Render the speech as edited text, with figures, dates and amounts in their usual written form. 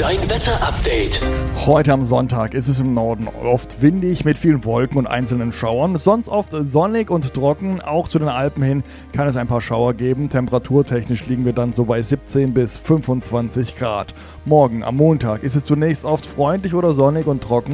Dein Wetter-Update. Heute am Sonntag ist es im Norden oft windig mit vielen Wolken und einzelnen Schauern. Sonst oft sonnig und trocken. Auch zu den Alpen hin kann es ein paar Schauer geben. Temperaturtechnisch liegen wir dann so bei 17 bis 25 Grad. Morgen am Montag ist es zunächst oft freundlich oder sonnig und trocken.